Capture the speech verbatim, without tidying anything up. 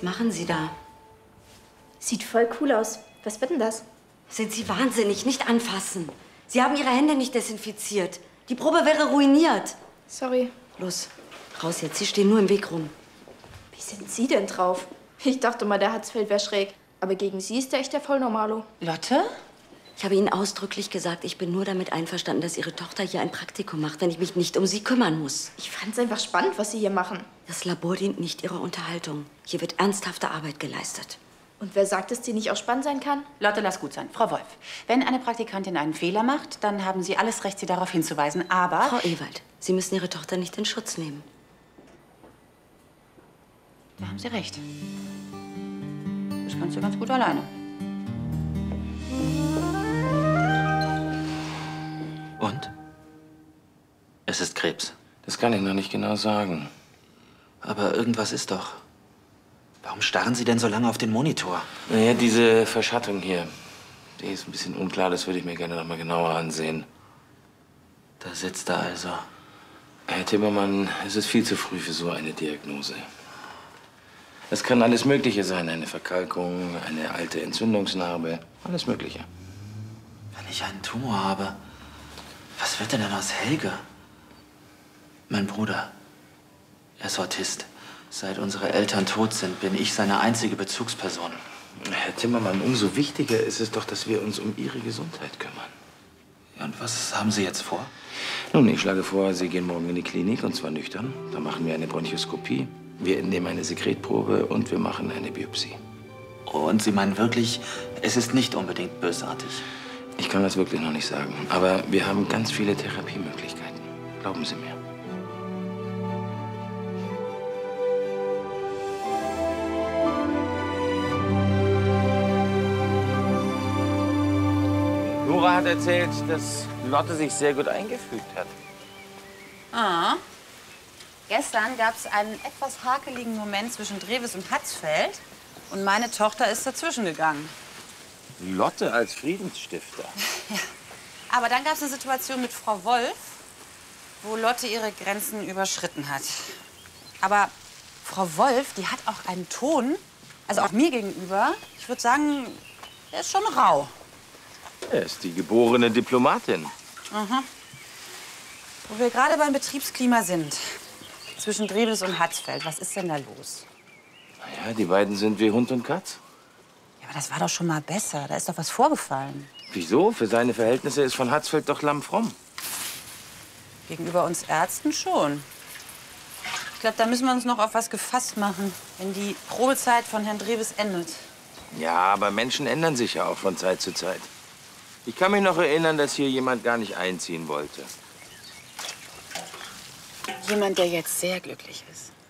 Was machen Sie da? Sieht voll cool aus. Was wird denn das? Sind Sie wahnsinnig? Nicht anfassen. Sie haben Ihre Hände nicht desinfiziert. Die Probe wäre ruiniert. Sorry. Los, raus jetzt. Sie stehen nur im Weg rum. Wie sind Sie denn drauf? Ich dachte mal, der Hatzfeld wäre schräg. Aber gegen Sie ist der echt der Vollnormalo. Lotte? Ich habe Ihnen ausdrücklich gesagt, ich bin nur damit einverstanden, dass Ihre Tochter hier ein Praktikum macht, wenn ich mich nicht um sie kümmern muss. Ich fand's einfach spannend, was Sie hier machen. Das Labor dient nicht Ihrer Unterhaltung. Hier wird ernsthafte Arbeit geleistet. Und wer sagt, dass die nicht auch spannend sein kann? Lotte, lass gut sein. Frau Wolf, wenn eine Praktikantin einen Fehler macht, dann haben Sie alles Recht, sie darauf hinzuweisen. Aber... Frau Ewald, Sie müssen Ihre Tochter nicht in Schutz nehmen. Da haben Sie recht. Das kannst du ganz gut alleine. Und? Es ist Krebs. Das kann ich noch nicht genau sagen. Aber irgendwas ist doch. Warum starren Sie denn so lange auf den Monitor? Naja, diese Verschattung hier, die ist ein bisschen unklar. Das würde ich mir gerne noch mal genauer ansehen. Da sitzt er also. Herr Timmermann, es ist viel zu früh für so eine Diagnose. Es kann alles Mögliche sein. Eine Verkalkung, eine alte Entzündungsnarbe, alles Mögliche. Wenn ich einen Tumor habe, was wird denn dann aus Helge? Mein Bruder, er ist Autist. Seit unsere Eltern tot sind, bin ich seine einzige Bezugsperson. Herr Timmermann, umso wichtiger ist es doch, dass wir uns um Ihre Gesundheit kümmern. Ja, und was haben Sie jetzt vor? Nun, ich schlage vor, Sie gehen morgen in die Klinik, und zwar nüchtern. Da machen wir eine Bronchoskopie, wir entnehmen eine Sekretprobe und wir machen eine Biopsie. Und Sie meinen wirklich, es ist nicht unbedingt bösartig? Ich kann das wirklich noch nicht sagen, aber wir haben ganz viele Therapiemöglichkeiten. Glauben Sie mir. Nora hat erzählt, dass Lotte sich sehr gut eingefügt hat. Ah. Gestern gab es einen etwas hakeligen Moment zwischen Drewes und Hatzfeld. Und meine Tochter ist dazwischen gegangen. Lotte als Friedensstifter. Ja. Aber dann gab es eine Situation mit Frau Wolf, wo Lotte ihre Grenzen überschritten hat. Aber Frau Wolf, die hat auch einen Ton, also auch mir gegenüber, ich würde sagen, der ist schon rau. Er ist die geborene Diplomatin. Aha. Wo wir gerade beim Betriebsklima sind, zwischen Drewes und Hatzfeld, was ist denn da los? Naja, die beiden sind wie Hund und Katz. Ja, aber das war doch schon mal besser. Da ist doch was vorgefallen. Wieso? Für seine Verhältnisse ist von Hatzfeld doch lammfromm. Gegenüber uns Ärzten schon. Ich glaube, da müssen wir uns noch auf was gefasst machen, wenn die Probezeit von Herrn Drewes endet. Ja, aber Menschen ändern sich ja auch von Zeit zu Zeit. Ich kann mich noch erinnern, dass hier jemand gar nicht einziehen wollte. Jemand, der jetzt sehr glücklich ist.